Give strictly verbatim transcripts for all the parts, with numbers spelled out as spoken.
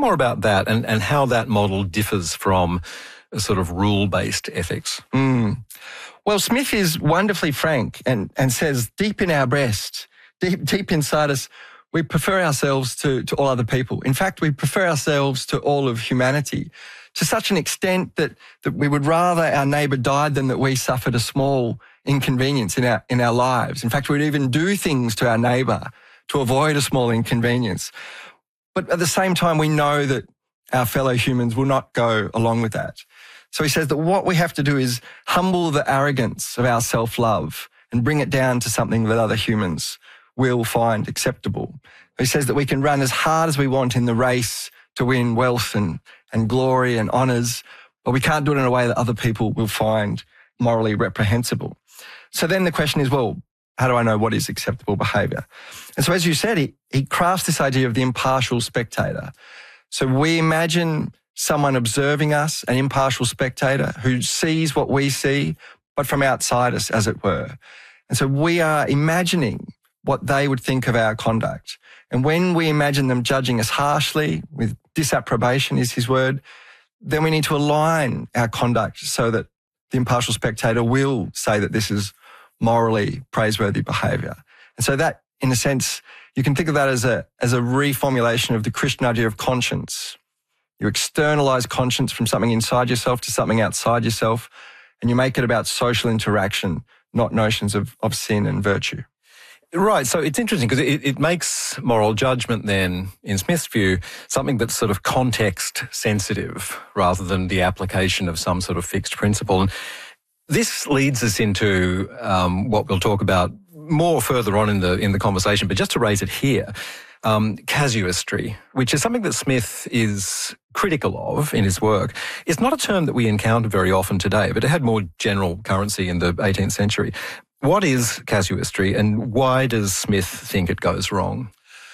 more about that and, and how that model differs from a sort of rule-based ethics. Mm. Well, Smith is wonderfully frank and, and says deep in our breast, deep, deep inside us, we prefer ourselves to, to all other people. In fact, we prefer ourselves to all of humanity to such an extent that, that we would rather our neighbour died than that we suffered a small inconvenience in our, in our lives. In fact, we'd even do things to our neighbour to avoid a small inconvenience. But at the same time, we know that our fellow humans will not go along with that. So he says that what we have to do is humble the arrogance of our self-love and bring it down to something that other humans will find acceptable. He says that we can run as hard as we want in the race to win wealth and, and glory and honours, but we can't do it in a way that other people will find morally reprehensible. So then the question is, well, how do I know what is acceptable behaviour? And so as you said, he, he crafts this idea of the impartial spectator. So we imagine someone observing us, an impartial spectator who sees what we see, but from outside us, as it were. And so we are imagining what they would think of our conduct. And when we imagine them judging us harshly, with disapprobation is his word, then we need to align our conduct so that the impartial spectator will say that this is morally praiseworthy behaviour. And so that, in a sense, you can think of that as a, as a reformulation of the Christian idea of conscience. You externalise conscience from something inside yourself to something outside yourself, and you make it about social interaction, not notions of, of sin and virtue. Right, so it's interesting because it, it makes moral judgment then, in Smith's view, something that's sort of context sensitive rather than the application of some sort of fixed principle. And this leads us into um, what we'll talk about more further on in the in the conversation, but just to raise it here, um, casuistry, which is something that Smith is critical of in his work. It's not a term that we encounter very often today, but it had more general currency in the eighteenth century. What is casuistry and why does Smith think it goes wrong?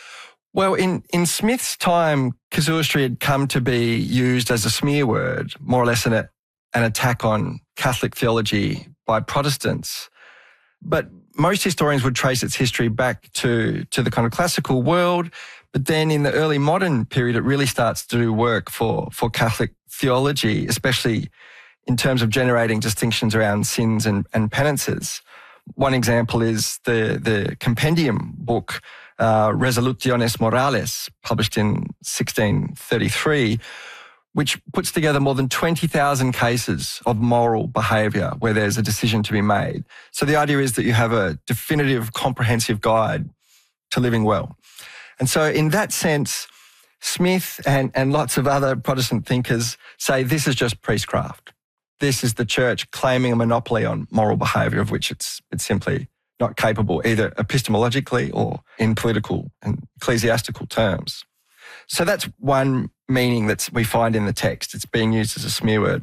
Well, in, in Smith's time, casuistry had come to be used as a smear word, more or less an, an attack on Catholic theology by Protestants. But most historians would trace its history back to, to the kind of classical world. But then in the early modern period, it really starts to do work for, for Catholic theology, especially in terms of generating distinctions around sins and, and penances. One example is the, the compendium book, uh, Resoluciones Morales, published in sixteen thirty-three, which puts together more than twenty thousand cases of moral behaviour where there's a decision to be made. So the idea is that you have a definitive, comprehensive guide to living well. And so in that sense, Smith and, and lots of other Protestant thinkers say this is just priestcraft. This is the church claiming a monopoly on moral behaviour of which it's it's simply not capable, either epistemologically or in political and ecclesiastical terms. So that's one meaning that we find in the text. It's being used as a smear word.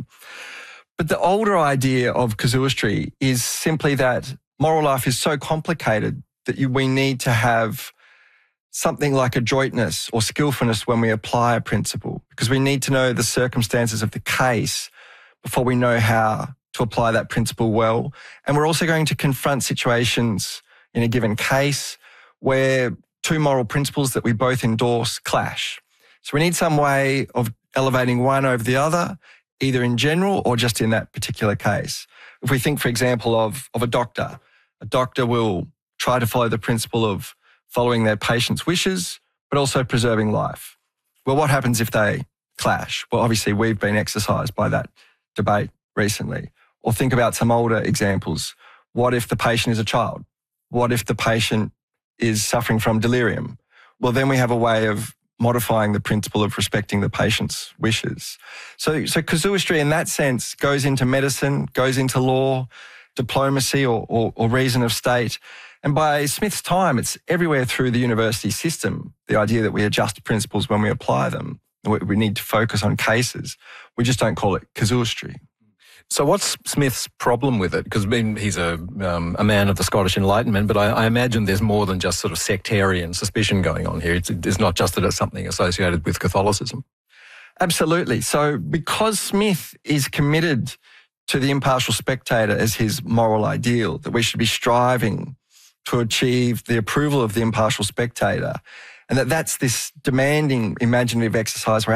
But the older idea of casuistry is simply that moral life is so complicated that you, we need to have something like adroitness or skillfulness when we apply a principle, because we need to know the circumstances of the case before we know how to apply that principle well. And we're also going to confront situations in a given case where two moral principles that we both endorse clash. So we need some way of elevating one over the other, either in general or just in that particular case. If we think, for example, of, of a doctor, a doctor will try to follow the principle of following their patient's wishes, but also preserving life. Well, what happens if they clash? Well, obviously we've been exercised by that debate recently. Or think about some older examples. What if the patient is a child? What if the patient is suffering from delirium? Well, then we have a way of modifying the principle of respecting the patient's wishes. So, so casuistry in that sense goes into medicine, goes into law, diplomacy or, or, or reason of state. And by Smith's time, it's everywhere through the university system, the idea that we adjust principles when we apply them. We need to focus on cases. We just don't call it casuistry. So what's Smith's problem with it? Because I mean, he's a, um, a man of the Scottish Enlightenment, but I, I imagine there's more than just sort of sectarian suspicion going on here. It's, it's not just that it's something associated with Catholicism. Absolutely. So because Smith is committed to the impartial spectator as his moral ideal, that we should be striving to achieve the approval of the impartial spectator, and that that's this demanding imaginative exercise where